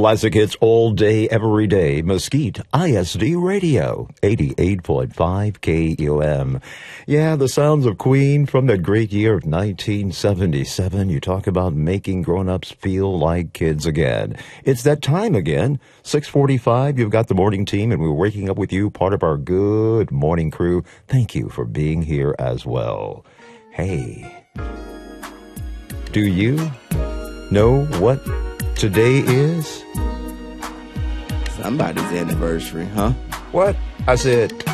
Classic hits all day, every day. Mesquite ISD Radio, 88.5 KUM. Yeah, the sounds of Queen from that great year of 1977. You talk about making grown-ups feel like kids again. It's that time again. 6:45, you've got the morning team, and we're waking up with you, part of our good morning crew. Thank you for being here as well. Hey, do you know what today is? Somebody's anniversary, huh? What? I said,